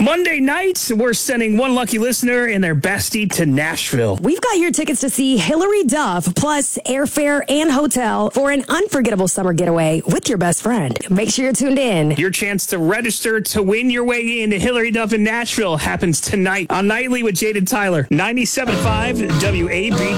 Monday night, we're sending one lucky listener and their bestie to Nashville. We've got your tickets to see Hilary Duff, plus airfare and hotel for an unforgettable summer getaway with your best friend. Make sure you're tuned in. Your chance to register to win your way into Hilary Duff in Nashville happens tonight on Nightly with Jade and Tyler. 97.5 WAB.